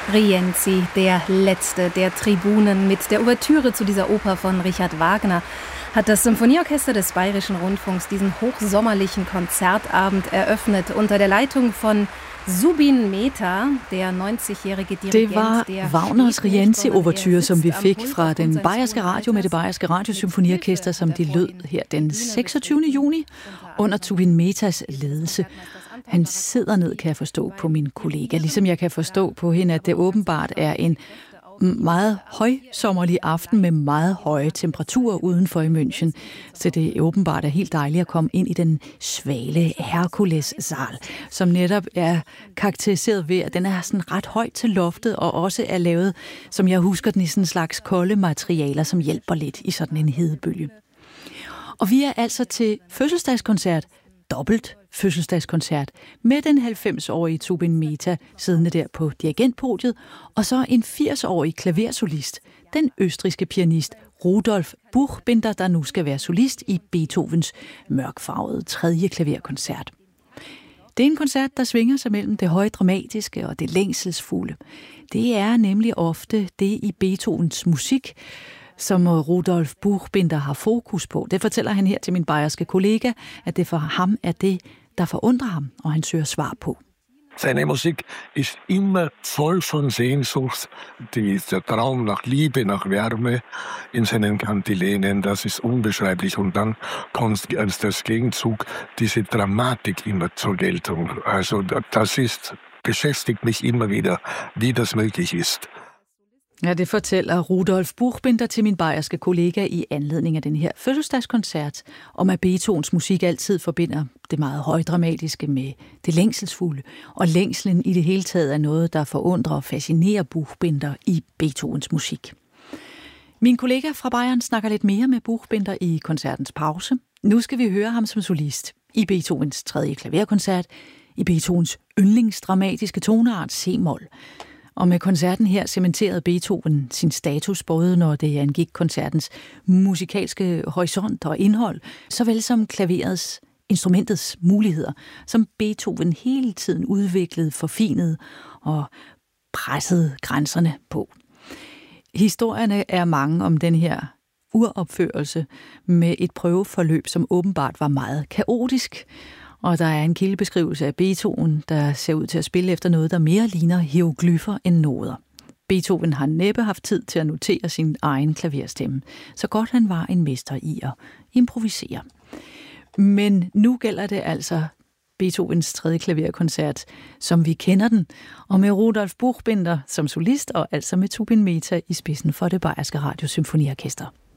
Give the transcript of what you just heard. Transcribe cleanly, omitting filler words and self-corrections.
Rienzi, der letzte der Tribunen. Mit der Ouvertüre zu dieser Oper von Richard Wagner hat das Symphonieorchester des Bayerischen Rundfunks diesen hochsommerlichen Konzertabend eröffnet unter der Leitung von Zubin Mehta, der 90-jährige Dirigent. Det var Wagners Rienzi-ouverture, som vi fik fra den bayerske radio med det bayerske radiosymfoniorkester, som de lød her den 26. juni under Zubin Mehtas ledelse. Han sidder ned, kan jeg forstå på min kollega, ligesom jeg kan forstå på hende, at det åbenbart er en meget højsommerlig aften med meget høje temperaturer udenfor i München. Så det er åbenbart helt dejligt at komme ind i den svale Herkules-sal, som netop er karakteriseret ved, at den er sådan ret højt til loftet, og også er lavet, som jeg husker den, i sådan en slags kolde materialer, som hjælper lidt i sådan en hedebølge. Og vi er altså til fødselsdagskoncert, dobbelt fødselsdagskoncert, med den 90-årige Zubin Mehta siddende der på dirigentpodiet, og så en 80-årig klaversolist, den østrigske pianist Rudolf Buchbinder, der nu skal være solist i Beethovens mørkfarvede 3. klaverkoncert. Det er en koncert, der svinger sig mellem det højdramatiske og det længselsfulde. Det er nemlig ofte det i Beethovens musik, som Rudolf Buchbinder har fokus på. Det fortæller han her til min bayerske kollega, at det for ham er det, der forundrer ham, og han søger svar på. Seine Musik ist immer voll von Sehnsucht, der Traum nach Liebe, nach Wärme in seinen Kantilenen, das ist unbeschreiblich. Und dann kommt als das Gegenzug diese Dramatik immer zur Geltung. Also das beschäftigt mich immer wieder, wie das möglich ist. Ja, det fortæller Rudolf Buchbinder til min bayerske kollega i anledning af den her fødselsdagskoncert, om at Beethovens musik altid forbinder det meget højdramatiske med det længselsfulde, og længslen i det hele taget er noget, der forundrer og fascinerer Buchbinder i Beethovens musik. Min kollega fra Bayern snakker lidt mere med Buchbinder i koncertens pause. Nu skal vi høre ham som solist i Beethovens 3. klaverkoncert, i Beethovens yndlingsdramatiske toneart C-mol. Og med koncerten her cementerede Beethoven sin status, både når det angik koncertens musikalske horisont og indhold, såvel som klaverets, instrumentets muligheder, som Beethoven hele tiden udviklede, forfinede og pressede grænserne på. Historierne er mange om den her uropførelse med et prøveforløb, som åbenbart var meget kaotisk. Og der er en kildebeskrivelse af Beethoven, der ser ud til at spille efter noget, der mere ligner hieroglyffer end noder. Beethoven har næppe haft tid til at notere sin egen klaverstemme, så godt han var en mester i at improvisere. Men nu gælder det altså Beethovens 3. klaverkoncert, som vi kender den, og med Rudolf Buchbinder som solist, og altså med Zubin Mehta i spidsen for det bayerske radiosymfoniorkester.